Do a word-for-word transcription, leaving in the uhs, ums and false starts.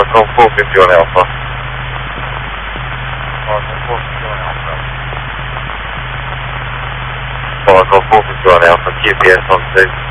Falcon four fifty-one Alpha. Falcon four fifty-one Alpha. Falcon four fifty-one Alpha, Q P S on two.